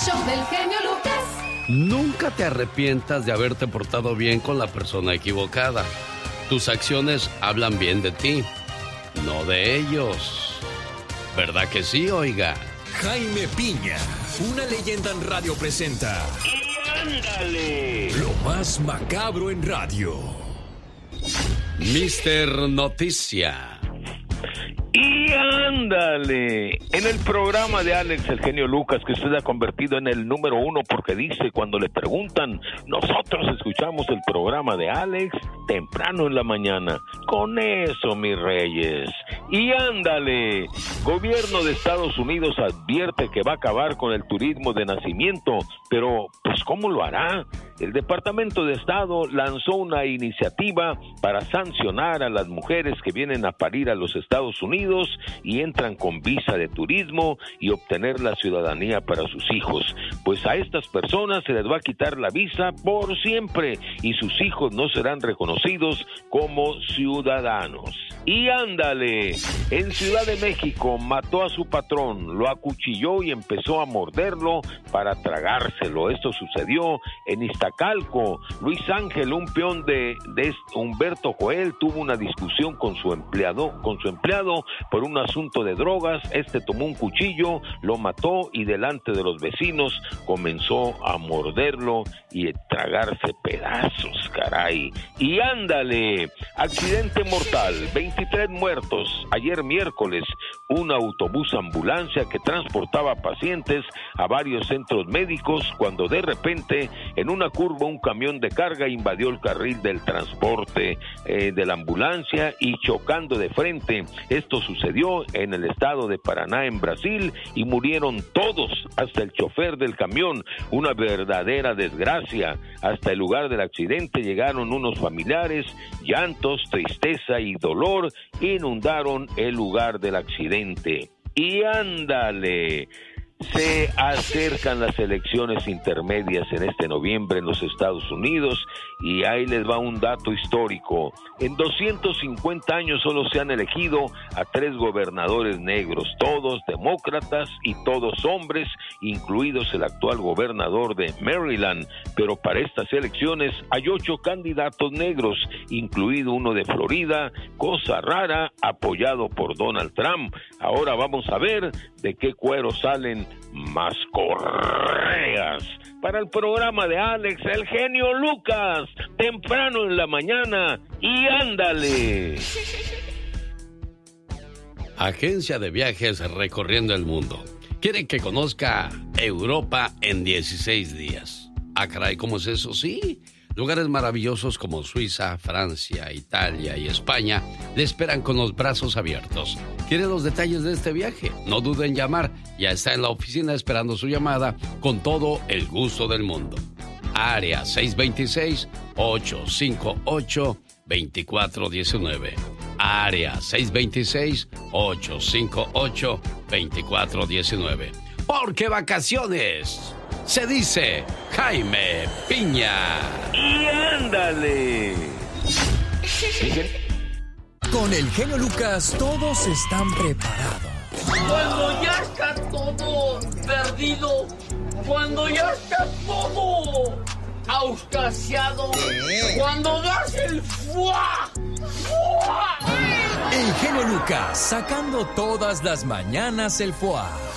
show del genio Lucas. Nunca te arrepientas de haberte portado bien con la persona equivocada. Tus acciones hablan bien de ti, no de ellos. ¿Verdad que sí, oiga? Jaime Piña, una leyenda en radio presenta. ¡Y ándale! Lo más macabro en radio. Mister Noticia. ¡Y ándale! En el programa de Alex, el genio Lucas, que usted ha convertido en el número 1 porque dice cuando le preguntan, nosotros escuchamos el programa de Alex temprano en la mañana. Con eso, mis reyes. ¡Y ándale! Gobierno de Estados Unidos advierte que va a acabar con el turismo de nacimiento, pero pues ¿cómo lo hará? El Departamento de Estado lanzó una iniciativa para sancionar a las mujeres que vienen a parir a los Estados Unidos y entran con visa de turismo y obtener la ciudadanía para sus hijos. Pues a estas personas se les va a quitar la visa por siempre y sus hijos no serán reconocidos como ciudadanos. Y ándale, en Ciudad de México mató a su patrón, lo acuchilló y empezó a morderlo para tragárselo. Esto sucedió en Iztacalco. Luis Ángel, un peón de Humberto Joel, tuvo una discusión con su empleado por un asunto de drogas. Este tomó un cuchillo, lo mató y delante de los vecinos comenzó a morderlo y tragarse pedazos, caray. Y ándale, accidente mortal, 23 muertos. Ayer miércoles, un autobús ambulancia que transportaba pacientes a varios centros médicos cuando de repente en una curva un camión de carga invadió el carril del transporte de la ambulancia y chocando de frente. Esto sucedió en el estado de Paraná, en Brasil, y murieron todos, hasta el chofer del camión. Una verdadera desgracia. Hasta el lugar del accidente llegaron unos familiares. Llantos, tristeza y dolor inundaron el lugar del accidente. Y ándale, se acercan las elecciones intermedias en este noviembre en los Estados Unidos y ahí les va un dato histórico. En 250 años solo se han elegido a 3 gobernadores negros, todos demócratas y todos hombres, incluidos el actual gobernador de Maryland, pero para estas elecciones hay 8 candidatos negros, incluido uno de Florida, cosa rara, apoyado por Donald Trump. Ahora vamos a ver de qué cuero salen más correas. Para el programa de Alex, el genio Lucas, temprano en la mañana, y ándale. Agencia de viajes recorriendo el mundo. Quiere que conozca Europa en 16 días. Ah, caray, ¿cómo es eso? Sí. Lugares maravillosos como Suiza, Francia, Italia y España le esperan con los brazos abiertos. ¿Quiere los detalles de este viaje? No dude en llamar. Ya está en la oficina esperando su llamada con todo el gusto del mundo. Área 626-858-2419. Área 626-858-2419. Porque vacaciones se dice Jaime Piña. Y ándale. Con el genio Lucas todos están preparados. Cuando ya está todo perdido, cuando ya está todo auscasiado, cuando das el ¡fua! El genio Lucas sacando todas las mañanas el foie.